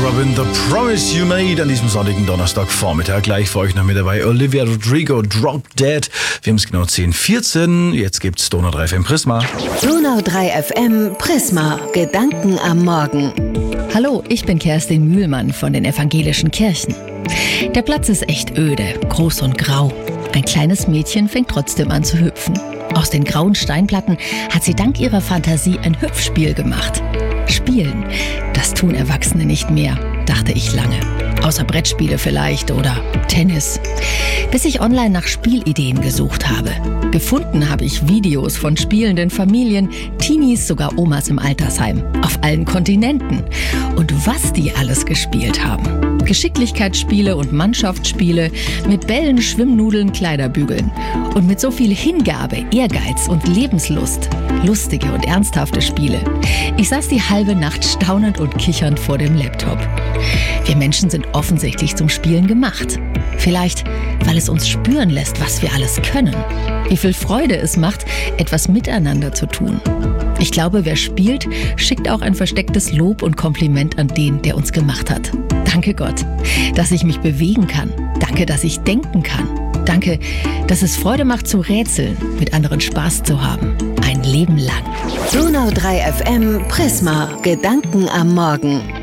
Robin, The Promise You Made an diesem sonnigen Donnerstagvormittag. Gleich für euch noch mit dabei Olivia Rodrigo, Drop Dead. Wir haben es genau 10:14. Jetzt gibt's Donau 3 FM Prisma. Donau 3 FM Prisma. Gedanken am Morgen. Hallo, ich bin Kerstin Mühlmann von den evangelischen Kirchen. Der Platz ist echt öde, groß und grau. Ein kleines Mädchen fängt trotzdem an zu hüpfen. Aus den grauen Steinplatten hat sie dank ihrer Fantasie ein Hüpfspiel gemacht. Spielen, das tun Erwachsene nicht mehr, dachte ich lange. Außer Brettspiele vielleicht oder Tennis. Bis ich online nach Spielideen gesucht habe. Gefunden habe ich Videos von spielenden Familien, Teenies, sogar Omas im Altersheim. Auf allen Kontinenten. Und was die alles gespielt haben. Geschicklichkeitsspiele und Mannschaftsspiele mit Bällen, Schwimmnudeln, Kleiderbügeln. Und mit so viel Hingabe, Ehrgeiz und Lebenslust. Lustige und ernsthafte Spiele. Ich saß die halbe Nacht staunend und kichernd vor dem Laptop. Wir Menschen sind offensichtlich zum Spielen gemacht. Vielleicht, weil es uns spüren lässt, was wir alles können. Wie viel Freude es macht, etwas miteinander zu tun. Ich glaube, wer spielt, schickt auch ein verstecktes Lob und Kompliment an den, der uns gemacht hat. Danke Gott, dass ich mich bewegen kann. Danke, dass ich denken kann. Danke, dass es Freude macht zu rätseln, mit anderen Spaß zu haben. Ein Leben lang. Donau 3 FM Prisma. Gedanken am Morgen.